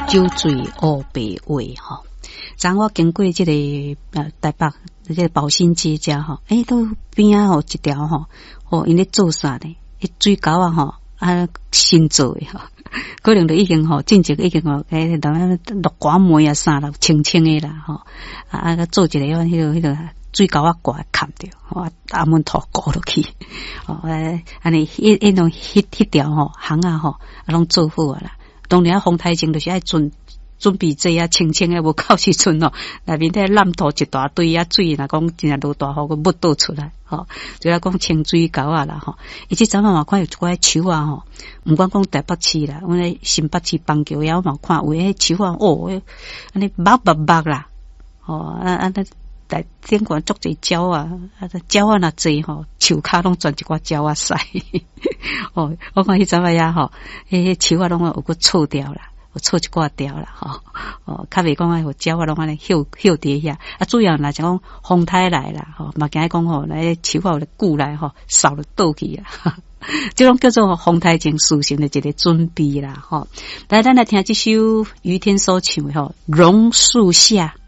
酒醉乌白话吼。昨我经过这个台北这个保新街家吼，都边啊吼一条吼，因咧做啥呢？迄水沟啊吼新做的吼，可能都已经进前已经落寡梅啊啥啦，清清的啦吼，做一个迄个水沟啊挂砍掉，阿门头过落去，安尼一种迄条行啊拢做好啊啦。当然风台前就是爱准备这啊清清的，无够时阵内面在烂土一大堆啊水，若讲真正落大雨，佮没倒出来就要讲清水沟啊啦伊即阵嘛看有一寡树啊毋管讲台北市啦，阮咧新北市邦桥也有嘛看有迄树啊安尼白啦在顶管足侪鸟啊鸟啊若济树骹拢钻一寡鸟啊屎我看迄阵仔呀迄树啊拢有个错掉啦。有错一挂掉啦较袂讲互鸟啊拢安尼休伫遐主要若是讲风台来啦嘛惊讲来树啊有久来扫了倒去啦这种叫做风台前事先的一个准备啦来咱来听这首于天所唱的榕树下。